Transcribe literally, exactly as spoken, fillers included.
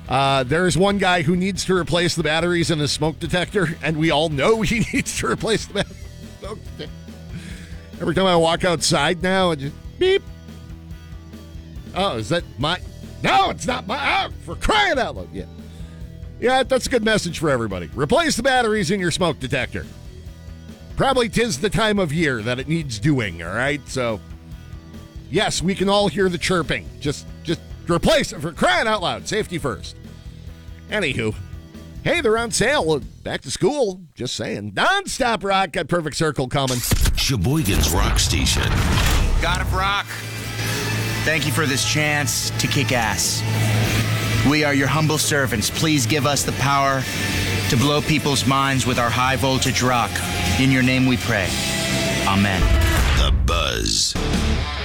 Uh, there's one guy who needs to replace the batteries in his smoke detector, and we all know he needs to replace the batteries in his smoke detector. Every time I walk outside now, it just beep. Oh, is that my... No, it's not my... Oh, for crying out loud. Yeah. Yeah, that's a good message for everybody. Replace the batteries in your smoke detector. Probably 'tis the time of year that it needs doing, all right? So, yes, we can all hear the chirping. Just, just replace it for crying out loud. Safety first. Anywho, hey, they're on sale. Back to school. Just saying. Non-stop rock. Got Perfect Circle coming. Sheboygan's Rock Station. God of Rock, thank you for this chance to kick ass. We are your humble servants. Please give us the power to blow people's minds with our high voltage rock. In your name we pray. Amen. The Buzz.